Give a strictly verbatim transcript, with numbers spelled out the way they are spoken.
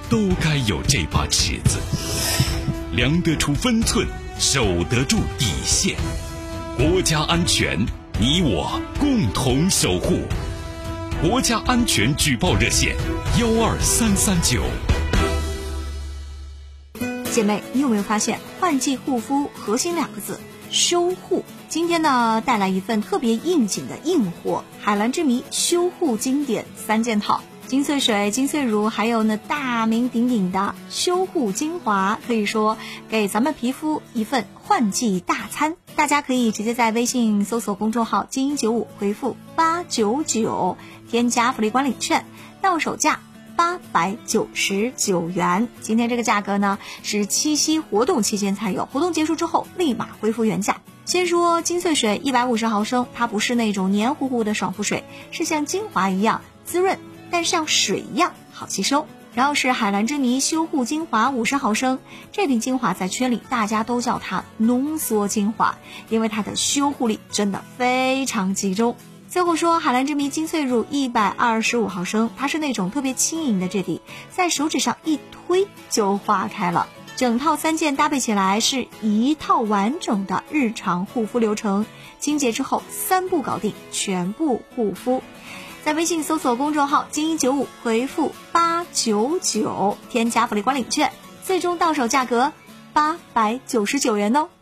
都该有这把尺子，量得出分寸，守得住底线。国家安全，你我共同守护。国家安全举报热线：幺二三三九。 姐妹，你有没有发现换季护肤核心两个字修护？今天呢，带来一份特别应景的硬货，海蓝之谜修护经典三件套，金萃水、金萃乳，还有呢大名鼎鼎的修护精华，可以说给咱们皮肤一份换季大餐。大家可以直接在微信搜索公众号精英九五，回复八九九，添加福利管理券，到手价八百九十九元。今天这个价格呢是七夕活动期间才有，活动结束之后立马恢复原价。先说金萃水一百五十毫升，它不是那种黏糊糊的爽肤水，是像精华一样滋润，但像水一样好吸收。然后是海蓝之谜修护精华五十毫升，这瓶精华在圈里大家都叫它浓缩精华，因为它的修护力真的非常集中。最后说海蓝之谜金萃乳一百二十五毫升，它是那种特别轻盈的质地，在手指上一推就化开了。整套三件搭配起来是一套完整的日常护肤流程，清洁之后三步搞定全部护肤。在微信搜索公众号精英九五，回复八九九，添加福利管理券，最终到手价格八百九十九元哦。